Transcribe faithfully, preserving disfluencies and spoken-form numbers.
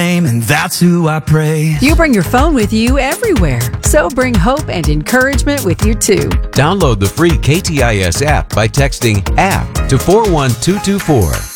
name, and that's who I pray. You bring your phone with you everywhere, so bring hope and encouragement with you too. Download the free K T I S app by texting app to four one two two four.